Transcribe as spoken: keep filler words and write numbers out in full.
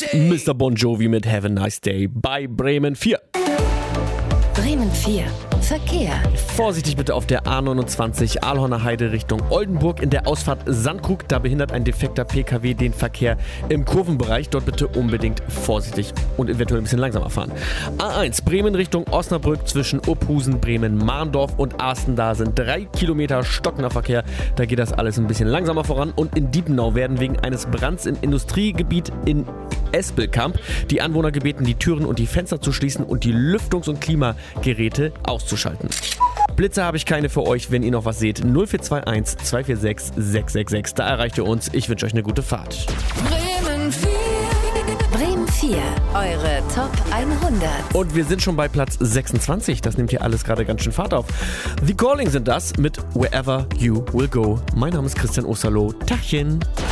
Mister Bon Jovi mit Have a Nice Day bei Bremen vier. Bremen vier. Verkehr. Vorsichtig bitte auf der A neunundzwanzig Ahlhorner Heide Richtung Oldenburg. In der Ausfahrt Sandkrug, da behindert ein defekter P K W den Verkehr im Kurvenbereich. Dort bitte unbedingt vorsichtig und eventuell ein bisschen langsamer fahren. A eins Bremen Richtung Osnabrück zwischen Uphusen, Bremen, Mahndorf und Arsten. Da sind drei Kilometer stockender Verkehr. Da geht das alles ein bisschen langsamer voran. Und in Diepenau werden wegen eines Brands im Industriegebiet in Espelkamp die Anwohner gebeten, die Türen und die Fenster zu schließen und die Lüftungs- und Klimageräte auszuschalten. Blitze habe ich keine für euch, wenn ihr noch was seht. null vier zwei eins, zwei vier sechs, sechs sechs sechs. Da erreicht ihr uns. Ich wünsche euch eine gute Fahrt. Bremen vier. Bremen vier. Eure Top hundert. Und wir sind schon bei Platz sechsundzwanzig. Das nimmt hier alles gerade ganz schön Fahrt auf. The Calling sind das mit Wherever You Will Go. Mein Name ist Christian Osterloh. Tachchen.